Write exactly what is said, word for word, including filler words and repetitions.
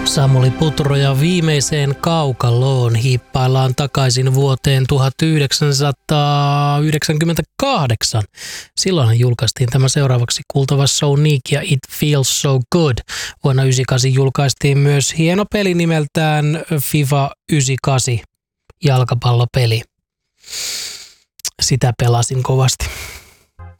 Samuli Putro ja viimeiseen kaukaloon hiippaillaan takaisin vuoteen tuhatyhdeksänsataayhdeksänkymmentäkahdeksan. Silloinhan julkaistiin tämä seuraavaksi kuultava So Unique ja It Feels So Good. Vuonna yhdeksänkymmentäkahdeksan julkaistiin myös hieno peli nimeltään FIFA yhdeksänkymmentäkahdeksan jalkapallopeli. Sitä pelasin kovasti.